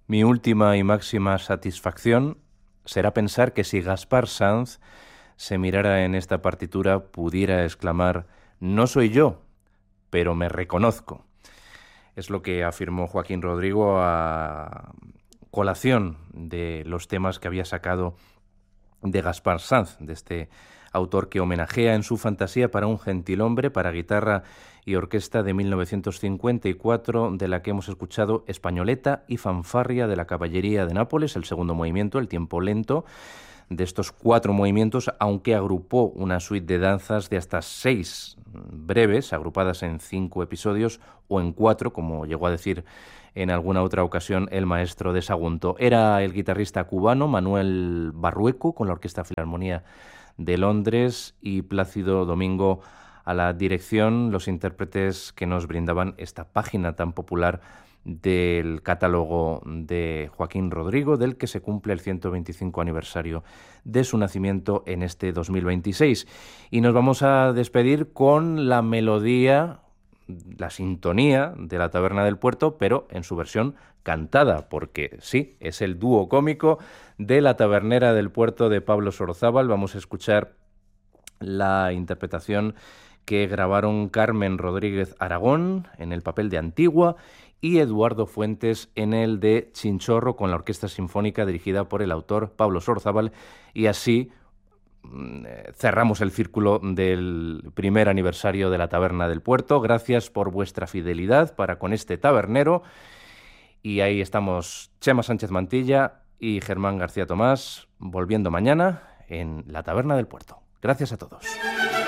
Mi última y máxima satisfacción será pensar que si Gaspar Sanz se mirara en esta partitura pudiera exclamar: no soy yo, pero me reconozco. Es lo que afirmó Joaquín Rodrigo a colación de los temas que había sacado de Gaspar Sanz, de este autor que homenajea en su fantasía para un gentilhombre, para guitarra y orquesta de 1954, de la que hemos escuchado Españoleta y Fanfarria de la Caballería de Nápoles, el segundo movimiento, el tiempo lento. De estos 4 movimientos, aunque agrupó una suite de danzas de hasta 6 breves, agrupadas en 5 episodios o en 4, como llegó a decir en alguna otra ocasión el maestro de Sagunto. Era el guitarrista cubano Manuel Barrueco, con la Orquesta Filarmonía de Londres, y Plácido Domingo a la dirección, los intérpretes que nos brindaban esta página tan popular del catálogo de Joaquín Rodrigo, del que se cumple el 125 aniversario de su nacimiento en este 2026. Y nos vamos a despedir con la melodía, la sintonía de La Taberna del Puerto, pero en su versión cantada, porque sí, es el dúo cómico de La Tabernera del Puerto de Pablo Sorozábal. Vamos a escuchar la interpretación que grabaron Carmen Rodríguez Aragón en el papel de Antigua y Eduardo Fuentes en el de Chinchorro, con la Orquesta Sinfónica dirigida por el autor Pablo Sorozábal, y así cerramos el círculo del primer aniversario de La Taberna del Puerto. Gracias por vuestra fidelidad para con este tabernero, y ahí estamos Chema Sánchez Mantilla y Germán García Tomás, volviendo mañana en La Taberna del Puerto. Gracias a todos.